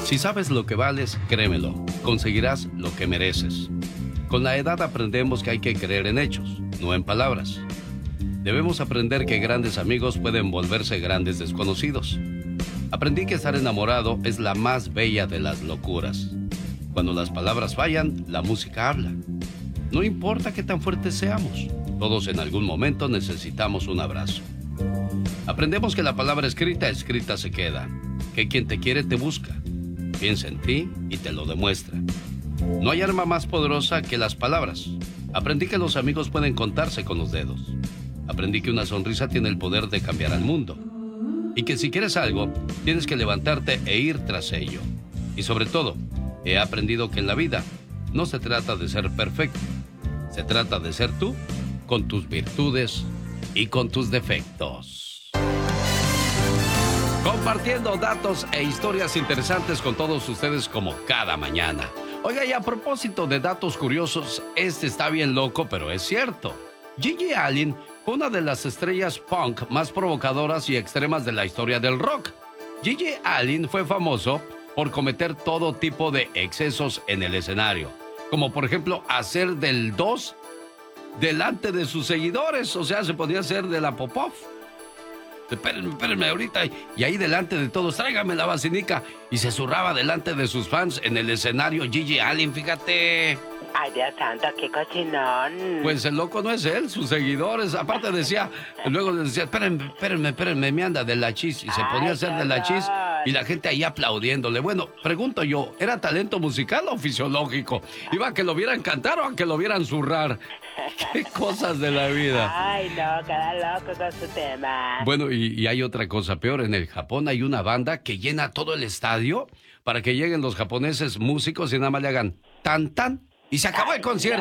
Si sabes lo que vales, créemelo, conseguirás lo que mereces. Con la edad aprendemos que hay que creer en hechos, no en palabras. Debemos aprender que grandes amigos pueden volverse grandes desconocidos. Aprendí que estar enamorado es la más bella de las locuras. Cuando las palabras fallan, la música habla. No importa qué tan fuertes seamos, todos en algún momento necesitamos un abrazo. Aprendemos que la palabra escrita se queda, que quien te quiere te busca, piensa en ti y te lo demuestra. No hay arma más poderosa que las palabras. Aprendí que los amigos pueden contarse con los dedos. Aprendí que una sonrisa tiene el poder de cambiar al mundo. Y que si quieres algo, tienes que levantarte e ir tras ello. Y sobre todo, he aprendido que en la vida no se trata de ser perfecto. Se trata de ser tú, con tus virtudes y con tus defectos. Compartiendo datos e historias interesantes con todos ustedes como cada mañana. Oiga, y a propósito de datos curiosos, este está bien loco, pero es cierto. Gigi Allen fue una de las estrellas punk más provocadoras y extremas de la historia del rock. Gigi Allen fue famoso por cometer todo tipo de excesos en el escenario, como por ejemplo hacer del 2 delante de sus seguidores, o sea, se podía hacer de la Popov. Espérenme ahorita, y ahí delante de todos, tráigame la vacinica, y se zurraba delante de sus fans en el escenario Gigi Allen, fíjate. Ay, Dios santo, qué cochinón. Pues el loco no es él, sus seguidores. Aparte decía, luego les decía, espérenme, me anda de la chis. Y se ponía a hacer de la chis y la gente ahí aplaudiéndole. Bueno, pregunto yo, ¿era talento musical o fisiológico? ¿Iba a que lo vieran cantar o a que lo vieran zurrar? Qué cosas de la vida. Ay, no, cada loco con su tema. Bueno, y hay otra cosa peor. En el Japón hay una banda que llena todo el estadio para que lleguen los japoneses músicos y nada más le hagan tan, tan. Y se acabó el concierto.